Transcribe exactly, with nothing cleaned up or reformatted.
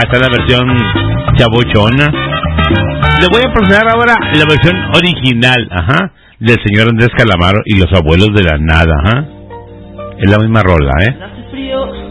esta es la versión chabochona. Le voy a presentar ahora la versión original, ajá, del señor Andrés Calamaro y los abuelos de la nada, ajá. Es la misma rola, ¿eh?